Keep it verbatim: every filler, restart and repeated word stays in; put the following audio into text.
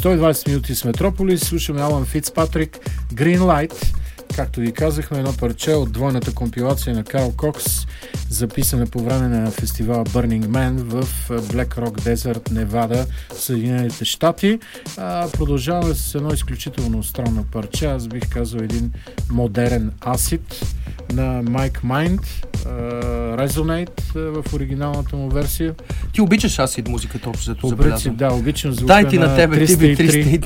сто и двадесет минути с Метрополис. Слушаме Алан Фицпатрик, Green Light. Както ви казахме, едно парче от двойната компилация на Карл Кокс, записана по време на фестивала Burning Man в Black Rock Desert, Невада, Съединените щати. А, продължаваме с едно изключително странно парче. Аз бих казал един модерен асид на Майк Майнд, Resonate в оригиналната му версия. Ти обичаш асид музиката общо, зато забелязвам. Да, обичам звука Дай ти на тебе, триста и три. ти би триста и